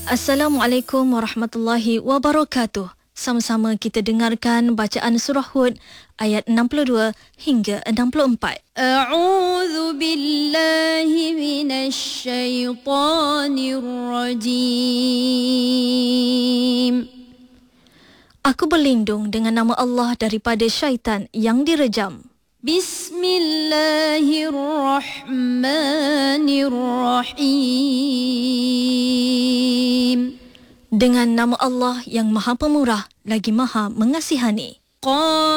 Assalamualaikum warahmatullahi wabarakatuh. Sama-sama kita dengarkan bacaan surah Hud ayat 62 hingga 64. A'udzu billahi minasy syaithanir rajim. Aku berlindung dengan nama Allah daripada syaitan yang direjam. Bismillahirrahmanirrahim. Dengan nama Allah yang Maha Pemurah lagi Maha Mengasihani.